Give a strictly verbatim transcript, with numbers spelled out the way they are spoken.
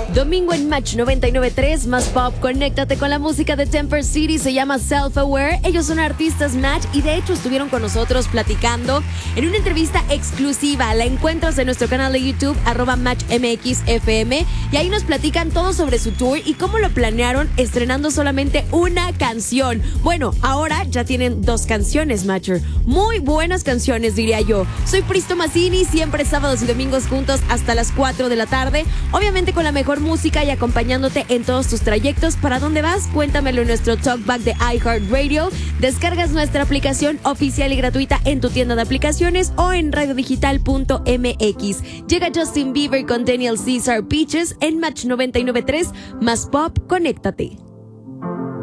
Domingo en Match noventa y nueve punto tres, más pop, conéctate con la música de Temper City, se llama Self Aware. Ellos son artistas Match y de hecho estuvieron con nosotros platicando en una entrevista exclusiva. La encuentras en nuestro canal de YouTube, arroba MatchMXFM, y ahí nos platican todo sobre su tour y cómo lo planearon estrenando solamente una canción. Bueno, ahora ya tienen dos canciones, Matcher. Muy buenas canciones, diría yo. Soy Pristo Mazzini, siempre sábados y domingos juntos hasta las cuatro de la tarde. Obviamente con la mejor música y acompañándote en todos tus trayectos. ¿Para dónde vas? Cuéntamelo en nuestro Talkback de iHeartRadio. Descargas nuestra aplicación oficial y gratuita en tu tienda de aplicaciones o en radiodigital punto m x. Llega Justin Bieber con Daniel Caesar Peaches en Match noventa y nueve punto tres, más pop, conéctate.